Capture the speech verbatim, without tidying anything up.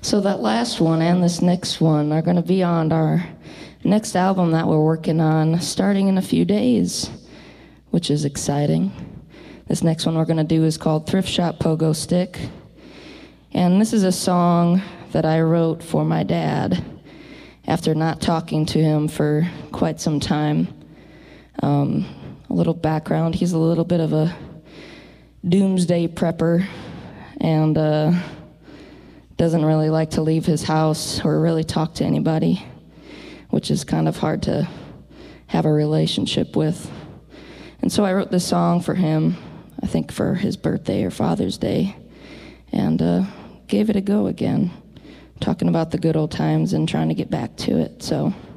So that last one and this next one are going to be on our next album that we're working on starting in a few days, which is exciting. This next one we're going to do is called Thrift Shop Pogo Stick. And this is a song that I wrote for my dad after not talking to him for quite some time. Um, a little background, he's a little bit of a doomsday prepper and uh, doesn't really like to leave his house or really talk to anybody, which is kind of hard to have a relationship with. And so I wrote this song for him, I think for his birthday or Father's Day, and uh, gave it a go again, talking about the good old times and trying to get back to it. So